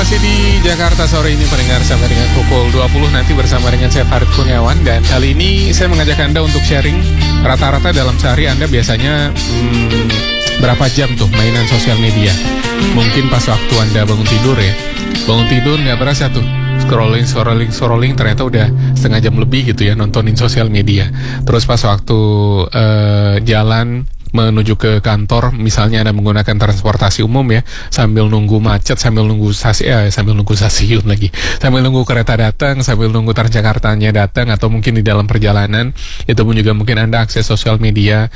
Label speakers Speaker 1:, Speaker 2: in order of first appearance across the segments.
Speaker 1: masih di Jakarta sore ini pendengar sampai dengan pukul 20 nanti bersama dengan saya Farid Kurniawan. Dan kali ini saya mengajak Anda untuk sharing rata-rata dalam sehari Anda biasanya berapa jam tuh mainan sosial media. Mungkin pas waktu Anda bangun tidur ya. Bangun tidur nggak berasa tuh scrolling ternyata udah setengah jam lebih gitu ya nontonin sosial media. Terus pas waktu jalan menuju ke kantor, misalnya Anda menggunakan transportasi umum ya, sambil nunggu macet, sambil nunggu stasiun lagi, sambil nunggu kereta datang, sambil nunggu Transjakartanya datang, atau mungkin di dalam perjalanan, itu pun juga mungkin Anda akses sosial media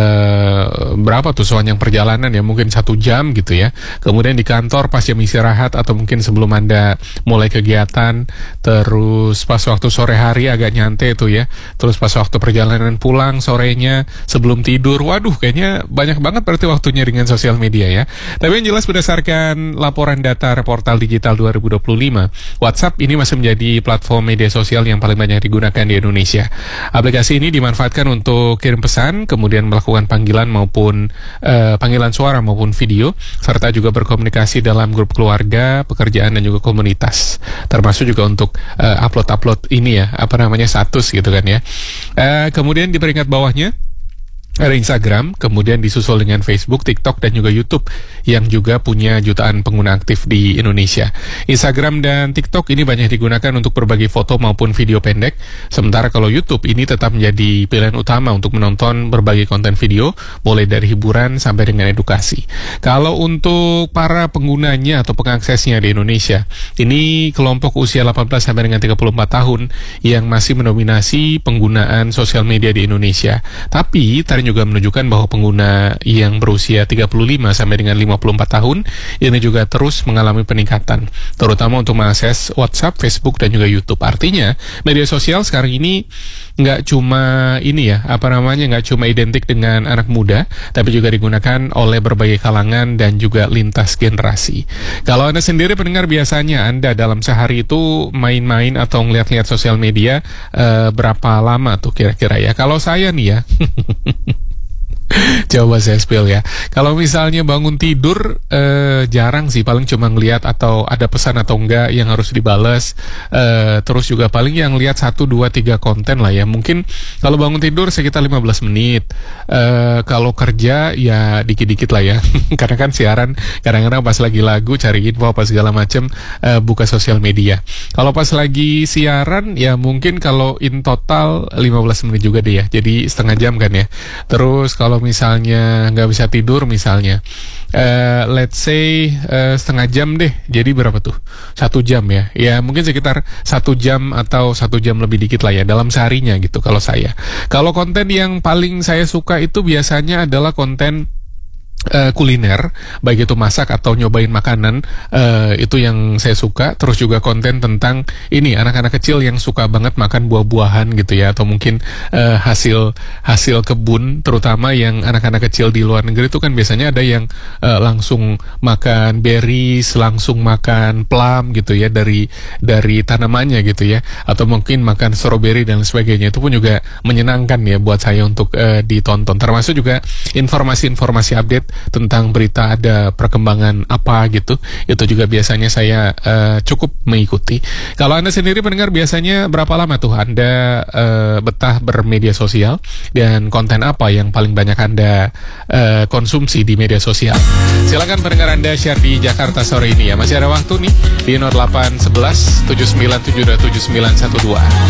Speaker 1: berapa tuh sepanjang perjalanan ya, mungkin 1 jam gitu ya. Kemudian di kantor pas jam istirahat atau mungkin sebelum Anda mulai kegiatan, terus pas waktu sore hari agak nyantai tuh ya, terus pas waktu perjalanan pulang sorenya sebelum tidur, waduh kayaknya banyak banget berarti waktunya dengan sosial media ya. Tapi yang jelas berdasarkan laporan data Portal Digital 2025, WhatsApp ini masih menjadi platform media sosial yang paling banyak digunakan di Indonesia. Aplikasi ini dimanfaatkan untuk kirim pesan, kemudian melakukan panggilan maupun panggilan suara maupun video, serta juga berkomunikasi dalam grup keluarga, pekerjaan dan juga komunitas. Termasuk juga untuk upload ini ya, status gitu kan ya. Kemudian di peringkat bawahnya ada Instagram, kemudian disusul dengan Facebook, TikTok, dan juga YouTube yang juga punya jutaan pengguna aktif di Indonesia. Instagram dan TikTok ini banyak digunakan untuk berbagi foto maupun video pendek, sementara kalau YouTube ini tetap menjadi pilihan utama untuk menonton berbagai konten video, mulai dari hiburan sampai dengan edukasi. Kalau untuk para penggunanya atau pengaksesnya di Indonesia, ini kelompok usia 18 sampai dengan 34 tahun yang masih mendominasi penggunaan sosial media di Indonesia. Tapi juga menunjukkan bahwa pengguna yang berusia 35 sampai dengan 54 tahun ini juga terus mengalami peningkatan, terutama untuk mengakses WhatsApp, Facebook, dan juga YouTube. Artinya, media sosial sekarang ini nggak cuma nggak cuma identik dengan anak muda, tapi juga digunakan oleh berbagai kalangan dan juga lintas generasi. Kalau Anda sendiri pendengar, biasanya Anda dalam sehari itu main-main atau ngeliat-liat sosial media berapa lama tuh kira-kira ya? Kalau saya nih ya coba saya spill ya. Kalau misalnya bangun tidur jarang sih, paling cuma ngeliat atau ada pesan atau enggak yang harus dibales. Terus juga paling yang lihat 1, 2, 3 konten lah ya. Mungkin kalau bangun tidur sekitar 15 menit. Kalau kerja ya dikit-dikit lah ya. Karena kan siaran kadang-kadang pas lagi lagu cari info apa segala macam, buka sosial media. Kalau pas lagi siaran ya mungkin kalau in total 15 menit juga deh ya. Jadi setengah jam kan ya. Terus kalau misalnya nggak bisa tidur misalnya, let's say setengah jam deh, jadi berapa tuh? 1 jam ya. Ya mungkin sekitar 1 jam atau 1 jam lebih dikit lah ya dalam seharinya gitu kalau saya. Kalau konten yang paling saya suka itu biasanya adalah konten kuliner, baik itu masak atau nyobain makanan, itu yang saya suka. Terus juga konten tentang ini anak-anak kecil yang suka banget makan buah-buahan gitu ya, atau mungkin hasil kebun, terutama yang anak-anak kecil di luar negeri itu kan biasanya ada yang langsung makan berries, langsung makan plum gitu ya dari tanamannya gitu ya, atau mungkin makan strawberry dan sebagainya. Itu pun juga menyenangkan ya buat saya untuk ditonton. Termasuk juga informasi-informasi update tentang berita ada perkembangan apa gitu, itu juga biasanya saya cukup mengikuti. Kalau Anda sendiri pendengar biasanya berapa lama tuh Anda betah bermedia sosial, dan konten apa yang paling banyak Anda konsumsi di media sosial? Silakan pendengar Anda share di Jakarta sore ini ya. Masih ada waktu nih di 0811 797 7912.